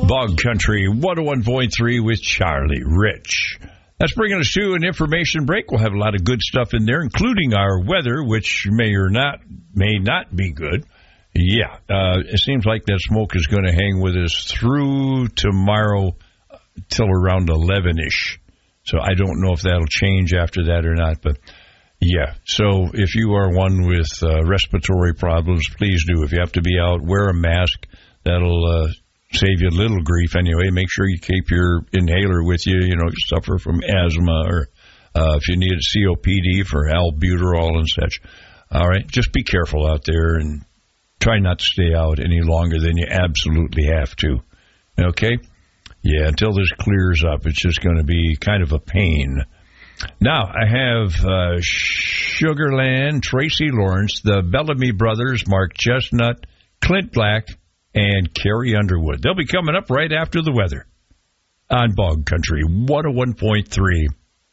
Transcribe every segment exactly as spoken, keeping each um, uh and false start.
Bog Country one oh one point three with Charlie Rich. That's bringing us to an information break. We'll have a lot of good stuff in there, including our weather, which may or not may not be good. Yeah, uh, it seems like that smoke is going to hang with us through tomorrow till around eleven-ish. So I don't know if that'll change after that or not, but yeah. So if you are one with uh, respiratory problems, please do. If you have to be out, wear a mask. That'll uh, save you a little grief anyway. Make sure you keep your inhaler with you. You know, you suffer from asthma or uh, if you need a C O P D for albuterol and such. All right, just be careful out there and try not to stay out any longer than you absolutely have to. Okay? Yeah, until this clears up, it's just going to be kind of a pain. Now, I have uh, Sugarland, Tracy Lawrence, the Bellamy brothers, Mark Chestnut, Clint Black, and Carrie Underwood. They'll be coming up right after the weather on Bog Country one oh one point three.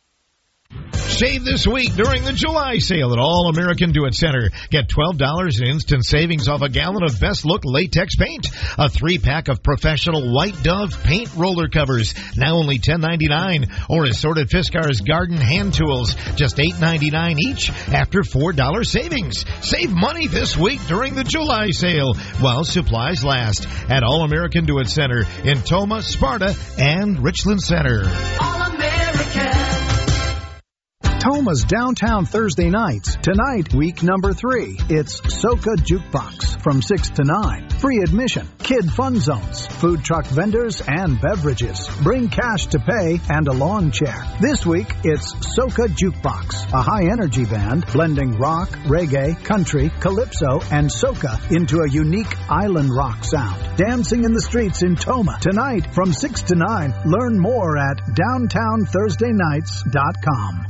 Save this week during the July sale at All American Do-It Center. Get twelve dollars in instant savings off a gallon of Best Look latex paint. A three-pack of professional White Dove paint roller covers, now only ten ninety-nine. Or assorted Fiskars garden hand tools, just eight ninety-nine each after four dollars savings. Save money this week during the July sale while supplies last at All American Do-It Center in Toma, Sparta, and Richland Center. All American. Toma's Downtown Thursday nights. Tonight, week number three. It's Soca Jukebox from six to nine. Free admission, kid fun zones, food truck vendors, and beverages. Bring cash to pay and a lawn chair. This week, it's Soca Jukebox, a high-energy band blending rock, reggae, country, calypso, and soca into a unique island rock sound. Dancing in the streets in Toma. Tonight, from six to nine. Learn more at downtown thursday nights dot com.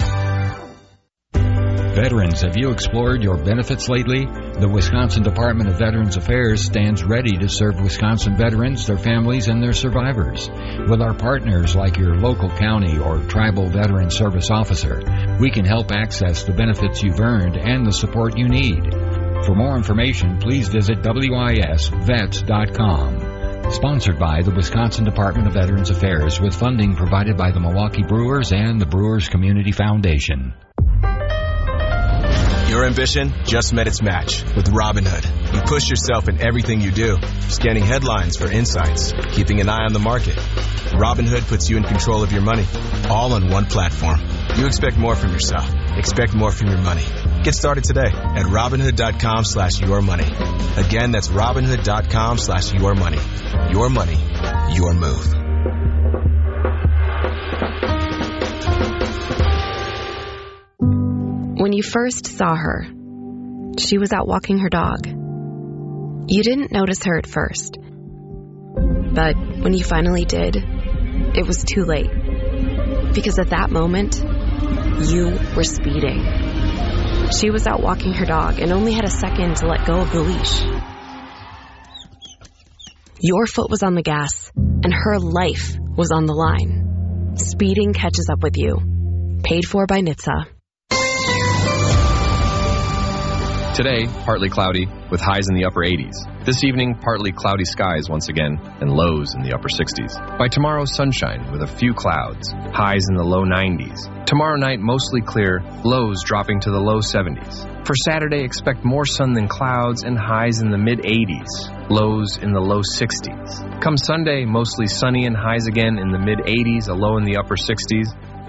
Veterans, have you explored your benefits lately? The Wisconsin Department of Veterans Affairs stands ready to serve Wisconsin veterans, their families, and their survivors. With our partners like your local county or tribal veteran service officer, we can help access the benefits you've earned and the support you need. For more information, please visit W I S vets dot com. Sponsored by the Wisconsin Department of Veterans Affairs with funding provided by the Milwaukee Brewers and the Brewers Community Foundation. Your ambition just met its match with Robinhood. You push yourself in everything you do, scanning headlines for insights, keeping an eye on the market. Robinhood puts you in control of your money, all on one platform. You expect more from yourself. Expect more from your money. Get started today at Robinhood.com slash your money. Again, that's Robinhood.com slash your money. Your money, your move. When you first saw her, she was out walking her dog. You didn't notice her at first. But when you finally did, it was too late. Because at that moment, you were speeding. She was out walking her dog and only had a second to let go of the leash. Your foot was on the gas, and her life was on the line. Speeding catches up with you. Paid for by N H T S A. Today, partly cloudy, with highs in the upper eighties. This evening, partly cloudy skies once again, and lows in the upper sixties. By tomorrow, sunshine with a few clouds, highs in the low nineties. Tomorrow night, mostly clear, lows dropping to the low seventies. For Saturday, expect more sun than clouds and highs in the mid-eighties, lows in the low sixties. Come Sunday, mostly sunny and highs again in the mid-eighties, a low in the upper sixties.